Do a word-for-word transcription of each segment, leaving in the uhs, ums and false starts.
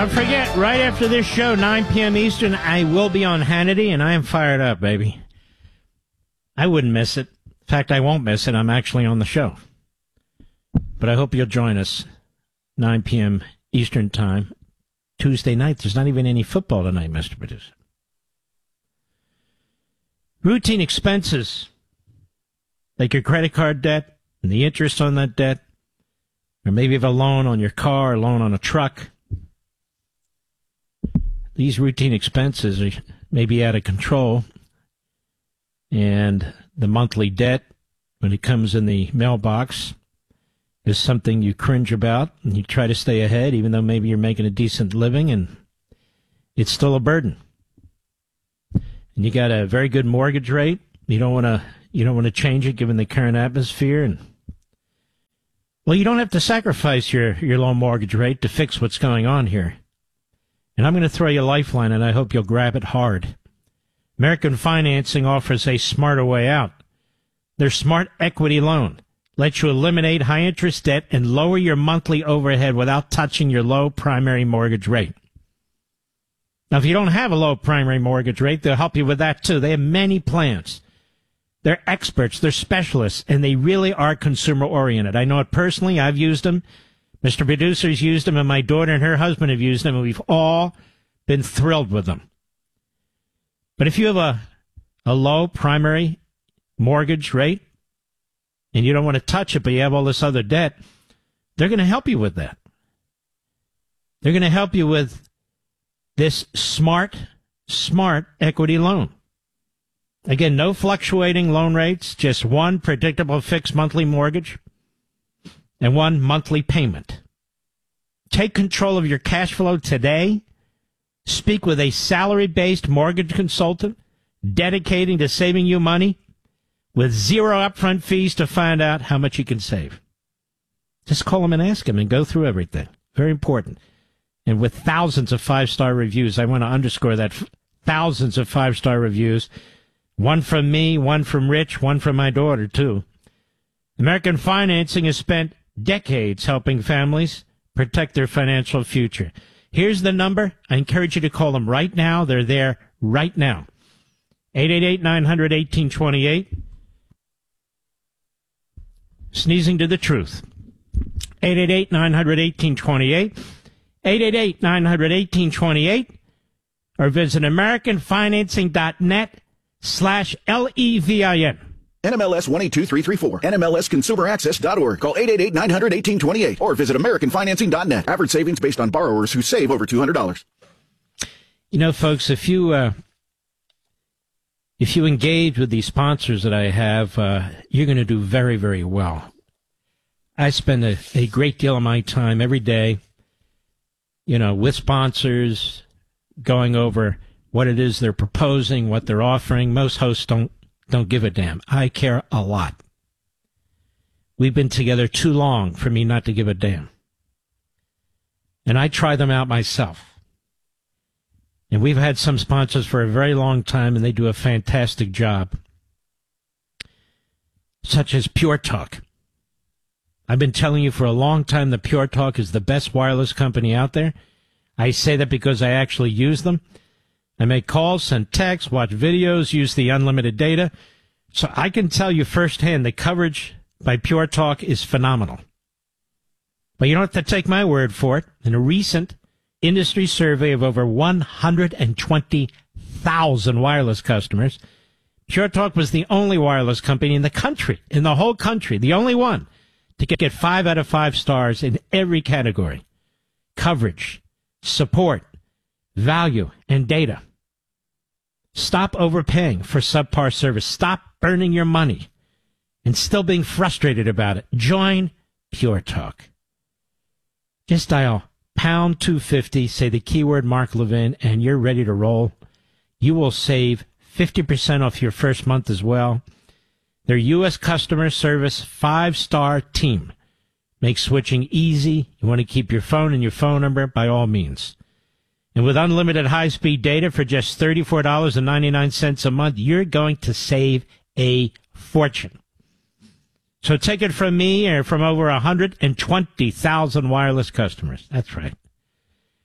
Don't forget, right after this show, nine p.m. Eastern, I will be on Hannity, and I am fired up, baby. I wouldn't miss it. In fact, I won't miss it. I'm actually on the show. But I hope you'll join us, nine p.m. Eastern Time, Tuesday night. There's not even any football tonight, Mister Producer. Routine expenses, like your credit card debt and the interest on that debt, or maybe you have a loan on your car, a loan on a truck. These routine expenses are maybe out of control, and the monthly debt, when it comes in the mailbox, is something you cringe about, and you try to stay ahead, even though maybe you're making a decent living, and it's still a burden. And you got a very good mortgage rate. You don't want to you don't want to change it given the current atmosphere, and well, you don't have to sacrifice your, your low mortgage rate to fix what's going on here. And I'm going to throw you a lifeline, and I hope you'll grab it hard. American Financing offers a smarter way out. Their Smart Equity Loan lets you eliminate high-interest debt and lower your monthly overhead without touching your low primary mortgage rate. Now, if you don't have a low primary mortgage rate, they'll help you with that, too. They have many plans. They're experts. They're specialists, and they really are consumer-oriented. I know it personally. I've used them. Mister Producer's used them, and my daughter and her husband have used them, and we've all been thrilled with them. But if you have a, a low primary mortgage rate and you don't want to touch it, but you have all this other debt, they're going to help you with that. They're going to help you with this smart, smart equity loan. Again, no fluctuating loan rates, just one predictable fixed monthly mortgage and one monthly payment. Take control of your cash flow today. Speak with a salary-based mortgage consultant dedicating to saving you money with zero upfront fees to find out how much you can save. Just call them and ask them and go through everything. Very important. And with thousands of five-star reviews, I want to underscore that, thousands of five-star reviews. One from me, one from Rich, one from my daughter, too. American Financing has spent decades helping families protect their financial future. Here's the number. I encourage you to call them right now. They're there right now. eight eight eight, nine hundred, eighteen twenty-eight. Sneezing to the truth. eight eight eight, nine hundred, eighteen twenty-eight. eight eight eight, nine hundred, eighteen twenty-eight. Or visit American Financing dot net slash L E V I N. N M L S one eight two three three four. N M L S consumer access dot org. Call eight eight eight, nine hundred, eighteen twenty-eight. Or visit American Financing dot net. Average savings based on borrowers who save over two hundred dollars. You know, folks, if you uh, if you engage with these sponsors that I have, uh, you're going to do very, very well. I spend a, a great deal of my time every day, you know, with sponsors, going over what it is they're proposing, what they're offering. Most hosts don't don't give a damn. I care a lot. We've been together too long for me not to give a damn. And I try them out myself. And we've had some sponsors for a very long time, and they do a fantastic job. Such as Pure Talk. I've been telling you for a long time that Pure Talk is the best wireless company out there. I say that because I actually use them. I make calls, send texts, watch videos, use the unlimited data. So I can tell you firsthand the coverage by Pure Talk is phenomenal. But you don't have to take my word for it. In a recent industry survey of over one hundred twenty thousand wireless customers, Pure Talk was the only wireless company in the country, in the whole country, the only one to get five out of five stars in every category. Coverage, support, value, and data. Stop overpaying for subpar service. Stop burning your money and still being frustrated about it. Join Pure Talk. Just dial pound two fifty, say the keyword Mark Levin, and you're ready to roll. You will save fifty percent off your first month as well. Their U S customer service five-star team makes switching easy. You want to keep your phone and your phone number, by all means. And with unlimited high-speed data for just thirty-four dollars and ninety-nine cents a month, you're going to save a fortune. So take it from me or from over one hundred twenty thousand wireless customers. That's right.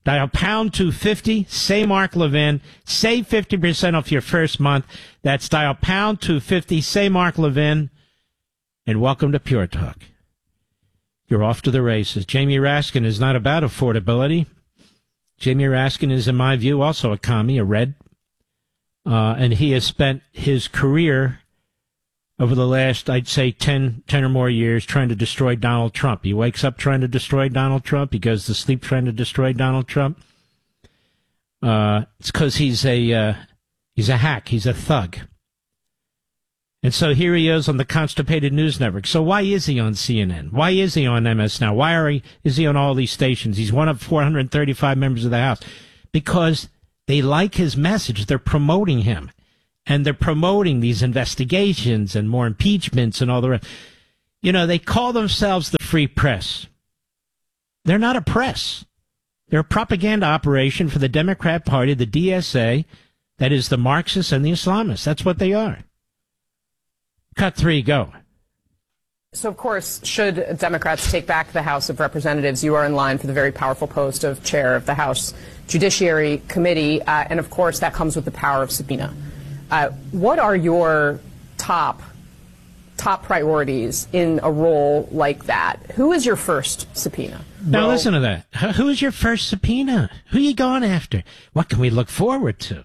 Dial pound two fifty, say Mark Levin, save fifty percent off your first month. That's dial pound two fifty, say Mark Levin, and welcome to Pure Talk. You're off to the races. Jamie Raskin is not about affordability. Jamie Raskin is, in my view, also a commie, a red. Uh, and he has spent his career over the last, I'd say, ten, ten or more years trying to destroy Donald Trump. He wakes up trying to destroy Donald Trump. He goes to sleep trying to destroy Donald Trump. Uh, it's because he's a uh, he's a hack. He's a thug. And so here he is on the Constipated News Network. So why is he on C N N? Why is he on M S Now? Why are he, is he on all these stations? He's one of four hundred thirty-five members of the House. Because they like his message. They're promoting him. And they're promoting these investigations and more impeachments and all the rest. You know, they call themselves the Free Press. They're not a press. They're a propaganda operation for the Democrat Party, the D S A, that is the Marxists and the Islamists. That's what they are. Cut three, go. So, of course, should Democrats take back the House of Representatives, you are in line for the very powerful post of chair of the House Judiciary Committee. Uh, and, of course, that comes with the power of subpoena. Uh, what are your top top priorities in a role like that? Who is your first subpoena? Now, well, listen to that. Who is your first subpoena? Who are you going after? What can we look forward to?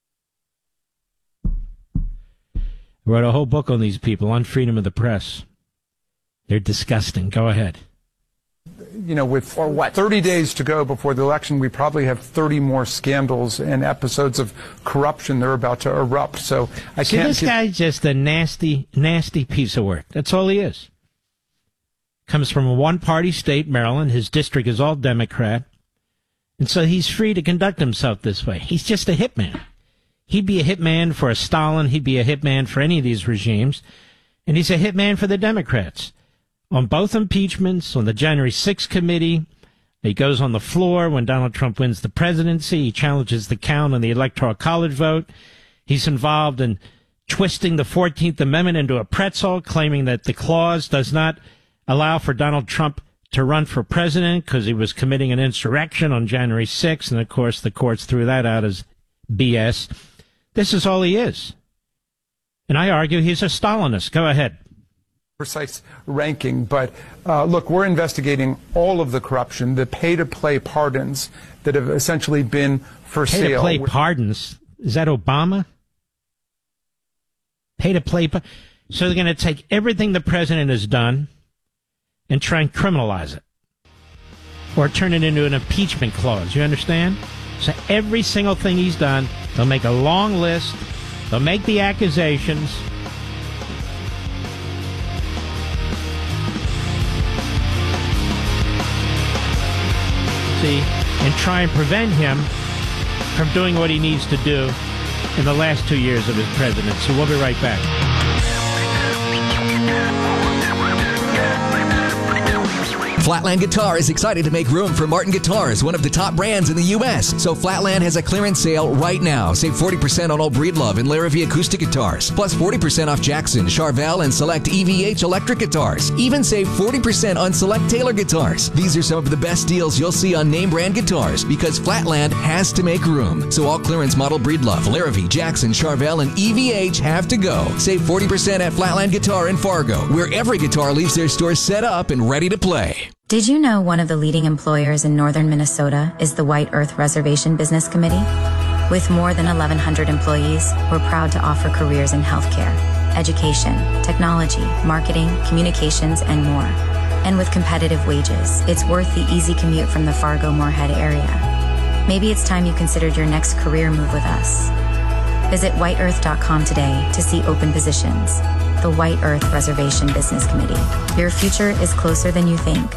I wrote a whole book on these people, on freedom of the press. They're disgusting. Go ahead. You know, with or what? thirty days to go before the election, we probably have thirty more scandals and episodes of corruption that are about to erupt. So I See, can't. This guy's just a nasty, nasty piece of work. That's all he is. Comes from a one-party state, Maryland. His district is all Democrat. And so he's free to conduct himself this way. He's just a hitman. He'd be a hitman for a Stalin. He'd be a hitman for any of these regimes. And he's a hitman for the Democrats. On both impeachments, on the January sixth committee, he goes on the floor when Donald Trump wins the presidency. He challenges the count on the Electoral College vote. He's involved in twisting the fourteenth Amendment into a pretzel, claiming that the clause does not allow for Donald Trump to run for president because he was committing an insurrection on January sixth. And, of course, the courts threw that out as B S. This is all he is. And I argue he's a Stalinist. Go ahead. Precise ranking, but uh, look, we're investigating all of the corruption, the pay-to-play pardons that have essentially been for sale. Pay-to-play pardons? Is that Obama? Pay-to-play? So they're going to take everything the president has done and try and criminalize it, or turn it into an impeachment clause. You understand? So every single thing he's done, they'll make a long list. They'll make the accusations. And try and prevent him from doing what he needs to do in the last two years of his presidency. So we'll be right back. Flatland Guitar is excited to make room for Martin Guitars, one of the top brands in the U S. So Flatland has a clearance sale right now. Save forty percent on all Breedlove and Larrivee acoustic guitars, plus forty percent off Jackson, Charvel, and select E V H electric guitars. Even save forty percent on select Taylor guitars. These are some of the best deals you'll see on name brand guitars because Flatland has to make room. So all clearance model Breedlove, Larrivee, Jackson, Charvel, and E V H have to go. Save forty percent at Flatland Guitar in Fargo, where every guitar leaves their store set up and ready to play. Did you know one of the leading employers in northern Minnesota is the White Earth Reservation Business Committee? With more than eleven hundred employees, we're proud to offer careers in healthcare, education, technology, marketing, communications, and more. And with competitive wages, it's worth the easy commute from the Fargo-Moorhead area. Maybe it's time you considered your next career move with us. Visit white earth dot com today to see open positions. The White Earth Reservation Business Committee. Your future is closer than you think.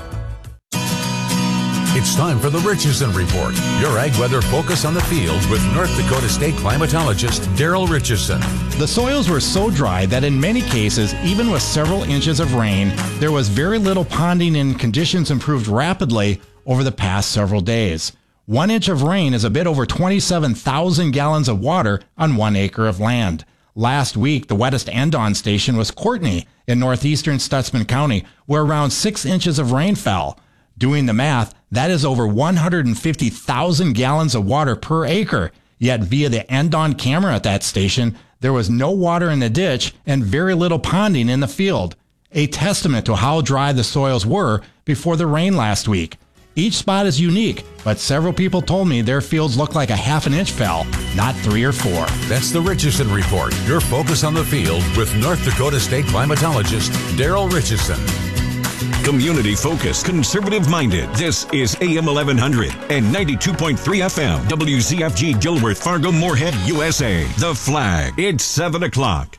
It's time for the Richardson Report, your ag weather focus on the field with North Dakota State climatologist Daryl Richardson. The soils were so dry that in many cases, even with several inches of rain, there was very little ponding and conditions improved rapidly over the past several days. One inch of rain is a bit over twenty-seven thousand gallons of water on one acre of land. Last week, the wettest end-on station was Courtney in northeastern Stutsman County, where around six inches of rain fell. Doing the math, that is over one hundred fifty thousand gallons of water per acre. Yet via the end-on camera at that station, there was no water in the ditch and very little ponding in the field. A testament to how dry the soils were before the rain last week. Each spot is unique, but several people told me their fields look like a half an inch fell, not three or four. That's the Richardson Report, your focus on the field with North Dakota State climatologist Daryl Richardson. Community focused, conservative minded. This is A M eleven hundred and ninety-two point three F M. W Z F G Gilworth, Fargo, Moorhead, U S A. The Flag. It's seven o'clock.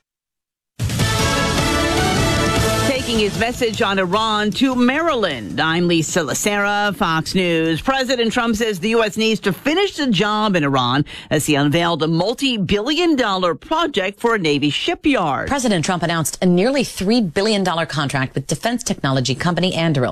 Taking his message on Iran to Maryland. I'm Lisa Lacera, Fox News. President Trump says the U S needs to finish the job in Iran as he unveiled a multi-billion dollar project for a Navy shipyard. President Trump announced a nearly three billion dollars contract with defense technology company Anduril